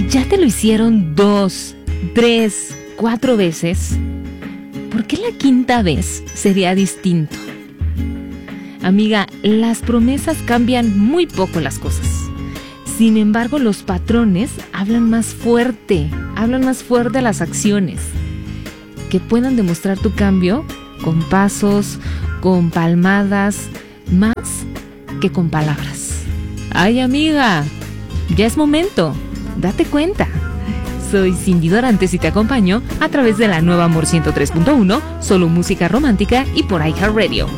¿Ya te lo hicieron 2, 3, 4 veces? ¿Por qué la quinta vez sería distinto? Amiga, las promesas cambian muy poco las cosas. Sin embargo, los patrones hablan más fuerte las acciones. Que puedan demostrar tu cambio con pasos, con palmadas, más que con palabras. ¡Ay, amiga! Ya es momento. Date cuenta. Soy Cindy Dorantes y te acompaño a través de la nueva Amor 103.1, solo música romántica y por iHeartRadio.